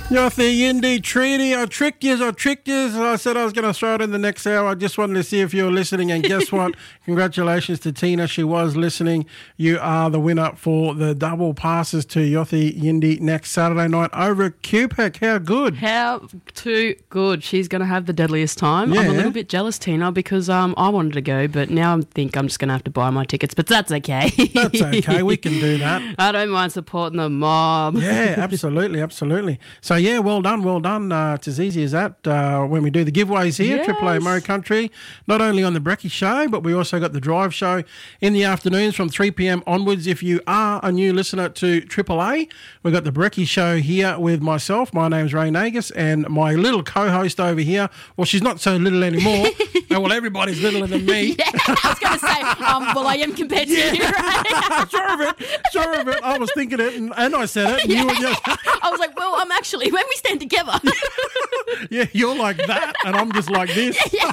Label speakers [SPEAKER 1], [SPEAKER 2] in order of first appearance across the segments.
[SPEAKER 1] Yothy Yindi Treaty, I tricked you. I said I was going to throw it in the next hour. I just wanted to see if you were listening, and guess what? Congratulations to Tina. She was listening. You are the winner for the double passes to Yothy Yindi next Saturday night over at QPEC. How good?
[SPEAKER 2] How too good. She's going to have the deadliest time.
[SPEAKER 1] Yeah.
[SPEAKER 2] I'm a little bit jealous, Tina, because I wanted to go, but now I think I'm just going to have to buy my tickets, but that's okay.
[SPEAKER 1] That's okay. We can do that.
[SPEAKER 2] I don't mind supporting the mob.
[SPEAKER 1] Yeah, absolutely, absolutely. So, yeah, well done. It's as easy as that when we do the giveaways here,
[SPEAKER 2] Yes.
[SPEAKER 1] Triple A Murray Country, not only on the Brekkie Show, but we also got the Drive Show in the afternoons from 3 p.m. onwards. If you are a new listener to Triple A, we've got the Brekkie Show here with myself. My name's Ray Nagus, and my little co-host over here, well, she's not so little anymore. Well, everybody's littler than me.
[SPEAKER 2] Yeah, I was going to say, well, I am compared to you, right?
[SPEAKER 1] Sure of it. I was thinking it, and I said it. And
[SPEAKER 2] Yeah.
[SPEAKER 1] you were just...
[SPEAKER 2] I was like, well, I'm actually, when we stand together.
[SPEAKER 1] Yeah, you're like that, and I'm just like this.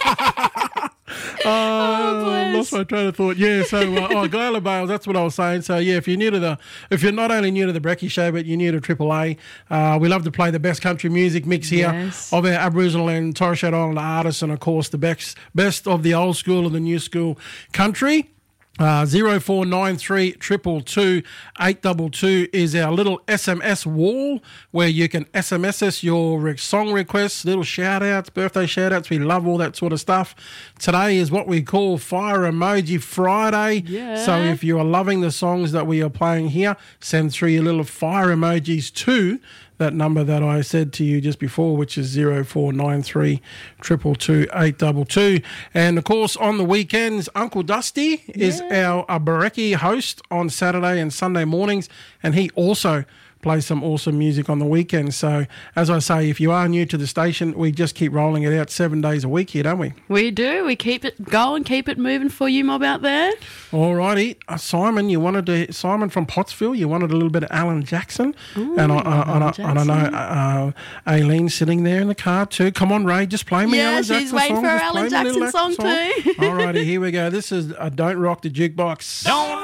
[SPEAKER 2] bless.
[SPEAKER 1] Lost my train of thought. Yeah, so Gala Bales, that's what I was saying. So yeah, if you're not only new to the Brekkie Show, but you're new to Triple A, we love to play the best country music mix here
[SPEAKER 2] Yes.
[SPEAKER 1] of our Aboriginal and Torres Strait Islander artists, and of course the best of the old school and the new school country. 0493 222 822 is our little SMS wall where you can SMS us your song requests, little shout outs, birthday shout outs. We love all that sort of stuff. Today is what we call Fire Emoji Friday.
[SPEAKER 2] Yeah.
[SPEAKER 1] So if you are loving the songs that we are playing here, send through your little fire emojis to that number that I said to you just before, which is 0493 222 822. And, of course, on the weekends, Uncle Dusty is our Brekkie host on Saturday and Sunday mornings, and he also plays some awesome music on the weekend. So, as I say, if you are new to the station, we just keep rolling it out 7 days a week here, don't we?
[SPEAKER 2] We do. We keep it going, keep it moving for you, mob out there.
[SPEAKER 1] All righty. Simon from Pottsville, you wanted a little bit of Alan Jackson.
[SPEAKER 2] Ooh,
[SPEAKER 1] and
[SPEAKER 2] Alan
[SPEAKER 1] I know Aileen sitting there in the car too. Come on, Ray, just play me Alan Jackson
[SPEAKER 2] she's waiting
[SPEAKER 1] song.
[SPEAKER 2] for her
[SPEAKER 1] Just
[SPEAKER 2] Alan
[SPEAKER 1] play me a little
[SPEAKER 2] Jackson song too.
[SPEAKER 1] All righty, here we go. This is Don't Rock the Jukebox.
[SPEAKER 3] Don't